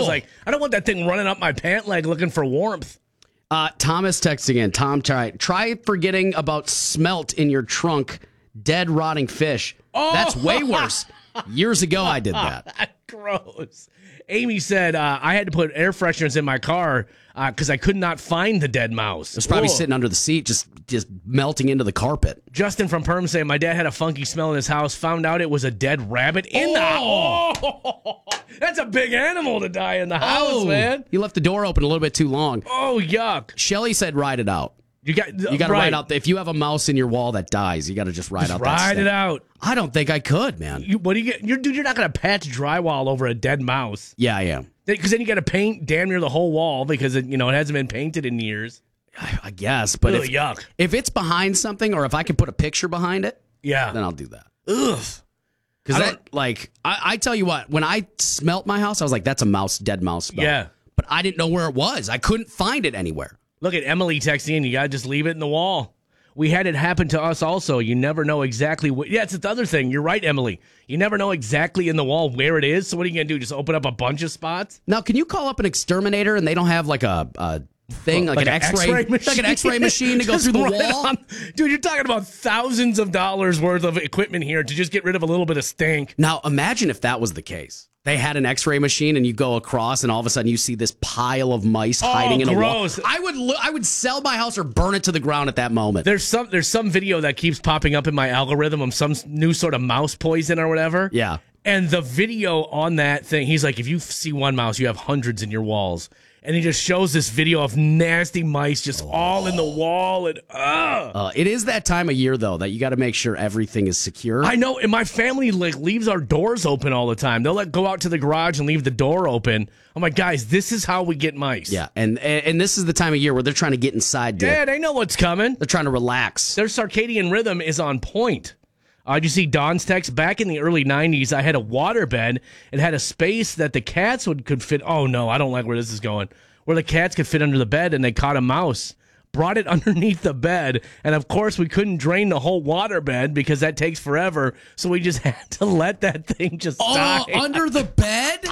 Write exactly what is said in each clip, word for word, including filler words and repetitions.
was like, I don't want that thing running up my pant leg looking for warmth. Uh, Thomas texting in. Tom, try try forgetting about smelt in your trunk. Dead rotting fish. Oh. That's way worse. Years ago, I did that. Gross. Amy said uh, I had to put air fresheners in my car because uh, I could not find the dead mouse. It was probably Whoa. sitting under the seat, just just melting into the carpet. Justin from Perm saying my dad had a funky smell in his house. Found out it was a dead rabbit in Oh. the house. Oh, that's a big animal to die in the house, Oh, man. You left the door open a little bit too long. Oh, yuck. Shelly said, "Ride it out." You got You got to right. ride out. The, if you have a mouse in your wall that dies, you got to just ride Just out. ride that it step. out. I don't think I could, man. You, what do you get? You're, dude, you're not going to patch drywall over a dead mouse. Yeah, I am. Because then you got to paint damn near the whole wall because it, you know, it hasn't been painted in years. I, I guess, but Ugh, if, yuck. if it's behind something, or if I can put a picture behind it, Yeah. then I'll do that. Ugh. Because I that, like, I, I tell you what, when I smelt my house, I was like, "That's a mouse, dead mouse smell." Yeah. But I didn't know where it was. I couldn't find it anywhere. Look at Emily texting in. You got to just leave it in the wall. We had it happen to us also. You never know exactly what. Yeah, it's the other thing. You're right, Emily. You never know exactly in the wall where it is. So what are you going to do? Just open up a bunch of spots? Now, can you call up an exterminator and they don't have like a, a thing, like, Like an an X-ray, X-ray like an X-ray machine to go Just through the right wall? on. Dude, you're talking about thousands of dollars worth of equipment here to just get rid of a little bit of stink. Now, imagine if that was the case. They had an X-ray machine, and you go across, and all of a sudden you see this pile of mice Oh, hiding in a wall. gross. I would, lo- I would sell my house or burn it to the ground at that moment. There's some there's some video that keeps popping up in my algorithm of some new sort of mouse poison or whatever. Yeah. And the video on that thing, he's like, if you see one mouse, you have hundreds in your walls. And he just shows this video of nasty mice just all in the wall. And ugh. Uh, it is that time of year, though, that you got to make sure everything is secure. I know, and my family like leaves our doors open all the time. They'll like go out to the garage and leave the door open. I'm like, guys, this is how we get mice. Yeah, and, and and this is the time of year where they're trying to get inside. To, Yeah, they know what's coming. They're trying to relax. Their circadian rhythm is on point. Uh, did you see Don's text? Back in the early nineties, I had a water bed. It had a space that the cats would could fit. Oh, no, I don't like where this is going. Where the cats could fit under the bed, and they caught a mouse, brought it underneath the bed, and of course we couldn't drain the whole water bed because that takes forever, so we just had to let that thing just Oh, die. under the bed?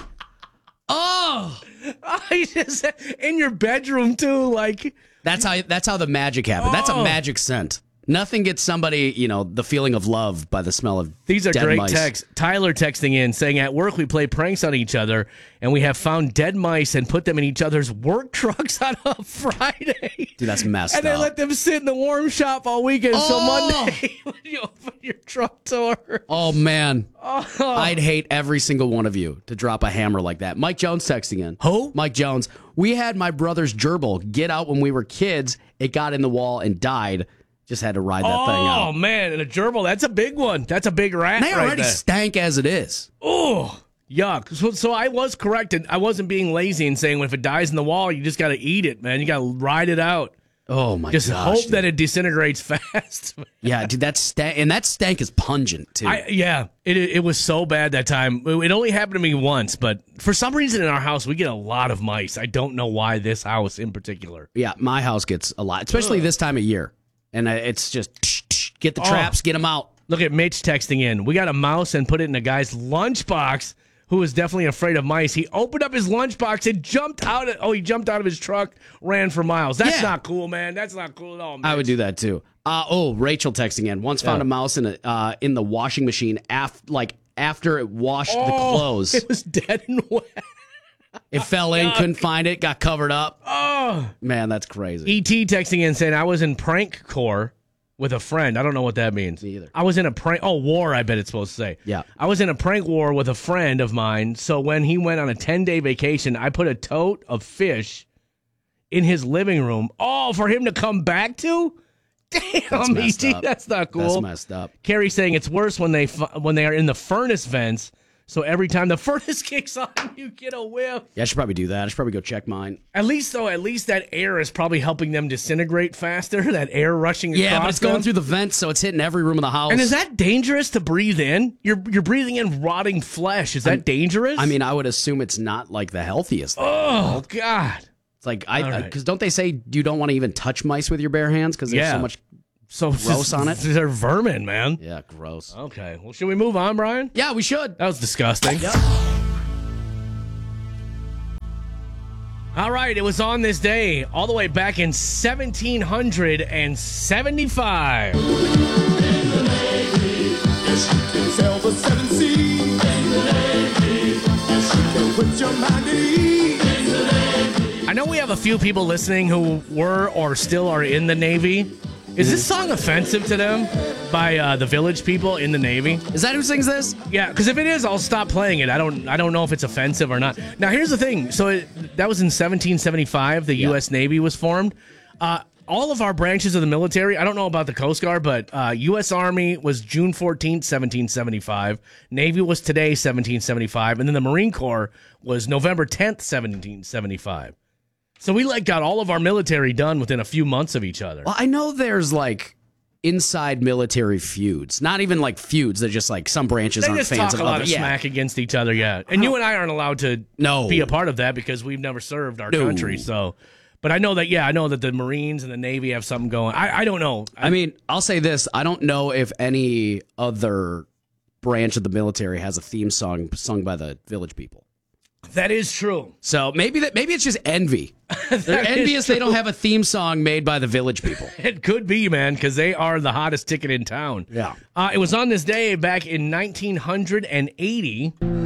Oh, I just in your bedroom too, like that's how that's how the magic happened. That's a Oh. magic scent. Nothing gets somebody, you know, the feeling of love by the smell of these are dead great mice. texts. Tyler texting in saying at work we play pranks on each other and we have found dead mice and put them in each other's work trucks on a Friday. Dude, that's messed And they up. let them sit in the warm shop all weekend until Oh. Monday when you open your truck door. Oh, man. Oh. I'd hate every single one of you to drop a hammer like that. Mike Jones texting in. Who? Mike Jones. We had my brother's gerbil get out when we were kids. It got in the wall and died. Just had to ride that thing Oh, out. man, and a gerbil, that's a big one. That's a big rat And they right already there. stank as it is. Oh, yuck. So, so I was corrected. I wasn't being lazy and saying, well, if it dies in the wall, you just got to eat it, man. You got to ride it out. Oh, my Just gosh. hope dude. that it disintegrates fast. Yeah, dude, that stank. And that stank is pungent, too. I, yeah, it it was so bad that time. It only happened to me once, but for some reason in our house, we get a lot of mice. I don't know why this house in particular. yeah, my house gets a lot, especially Ugh. this time of year. And uh, it's just tsh, tsh, get the Oh. traps, get them out. Look at Mitch texting in. We got a mouse and put it in a guy's lunchbox who was definitely afraid of mice. He opened up his lunchbox and jumped out. Of, oh, he jumped out of his truck, ran for miles. That's Yeah. not cool, man. That's not cool at all, Mitch. I would do that too. Uh, oh, Rachel texting in. Once found Yeah. a mouse in a, uh, in the washing machine af- like after it washed the Oh, clothes. It was dead and wet. It fell in, couldn't find it, got covered up. Oh. Man, that's crazy. E T texting in saying, I was in prank corps with a friend. I don't know what that means. Me either. I was in a prank. Oh, war, I bet it's supposed to say. Yeah. I was in a prank war with a friend of mine. So when he went on a ten-day vacation, I put a tote of fish in his living room. Oh, for him to come back to? Damn, That's E messed T, up. that's not cool. That's messed up. Carrie saying it's worse when they fu- when they are in the furnace vents. So every time the furnace kicks on, you get a whiff. Yeah, I should probably do that. I should probably go check mine. At least, though, at least that air is probably helping them disintegrate faster. That air rushing across Yeah, but it's going them. through the vents, so it's hitting every room of the house. And is that dangerous to breathe in? You're you're breathing in rotting flesh. Is that I'm- dangerous? I mean, I would assume it's not like the healthiest thing. oh God. It's like I All because right. don't they say you don't want to even touch mice with your bare hands because there's Yeah. so much. So Gross on it? They're vermin, man. Yeah, gross. Okay. Well, should we move on, Brian? Yeah, we should. That was disgusting. All right, it was on this day, all the way back in seventeen seventy-five. In the Navy, yes, you can sail the seven seas. In the Navy, yes, you can put your mind at ease. In the Navy. I know we have a few people listening who were or still are in the Navy. Is this song offensive to them by uh, the Village People in the Navy? Is that who sings this? Yeah, because if it is, I'll stop playing it. I don't. I don't know if it's offensive or not. Now, here's the thing. So it, that was in seventeen seventy-five. The Yeah. U S Navy was formed. Uh, all of our branches of the military. I don't know about the Coast Guard, but uh, U S Army was June fourteenth, seventeen seventy-five. Navy was today, seventeen seventy-five, and then the Marine Corps was November tenth, seventeen seventy-five. So we like got all of our military done within a few months of each other. Well, I know there's like inside military feuds. Not even like feuds. They're just like some branches They aren't just fans talk of a lot other. of Yeah. smack against each other, yeah. And you and I aren't allowed to No. be a part of that because we've never served our No. country. So, but I know that, yeah, I know that the Marines and the Navy have something going. I, I don't know. I mean, I'll say this. I don't know if any other branch of the military has a theme song sung by the Village People. That is true. So maybe that maybe it's just envy. They're That is envious they true. don't have a theme song made by the Village People. It could be, man, because they are the hottest ticket in town. Yeah. Uh, it was on this day back in nineteen eighty.